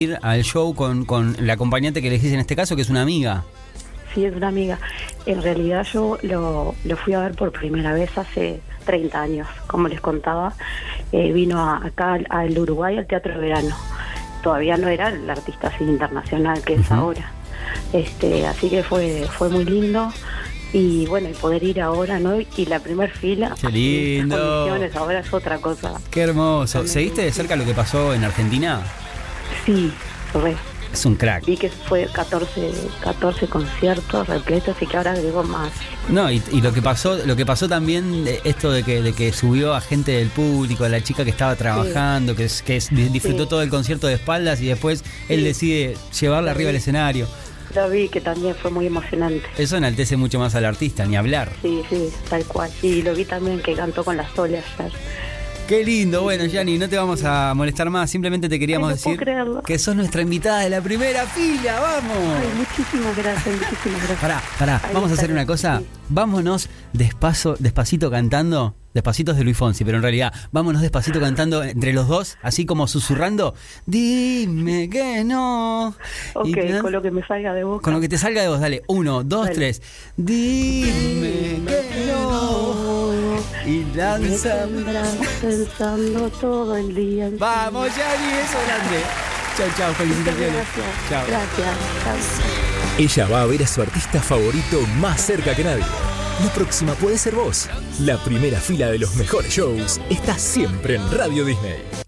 ir al show con la acompañante que elegís en este caso, que es una amiga. Sí, es una amiga. En realidad yo lo fui a ver por primera vez hace 30 años, como les contaba. Vino acá al Uruguay, al Teatro de Verano. Todavía no era el artista así internacional que es ahora. Así que fue muy lindo. Y bueno, y poder ir ahora, ¿no? Y la primer fila. ¡Qué lindo! En condiciones, ahora es otra cosa. ¡Qué hermoso! ¿Seguiste de cerca lo que pasó en Argentina? Sí, re. Es un crack. Vi que fue 14 conciertos repletos y que ahora agregó más. No, y lo que pasó también, esto de que subió a gente del público, a la chica que estaba trabajando, que disfrutó todo el concierto de espaldas y después él decide llevarla arriba del escenario. Lo vi, que también fue muy emocionante. Eso enaltece mucho más al artista, ni hablar. Sí, tal cual. Y lo vi también que cantó con las olas ayer. Qué lindo. Bueno, Yanni, no te vamos a molestar más. Simplemente te queríamos decir que sos nuestra invitada de la primera fila. ¡Vamos! Ay, muchísimas gracias. Pará. Vamos a hacer una cosa. Sí. Vámonos despacito cantando. Despacitos de Luis Fonsi, pero en realidad vámonos despacito cantando entre los dos, así como susurrando. Dime que no. Ok, con lo que me salga de boca. Con lo que te salga de vos, dale. 1, 2, 3. Dime que no. Y lanza. Pensando todo el día. Vamos, Yanni, eso grande. Chau, felicitaciones. Gracias. Ella va a ver a su artista favorito más cerca que nadie. La próxima puede ser vos. La primera fila de los mejores shows está siempre en Radio Disney.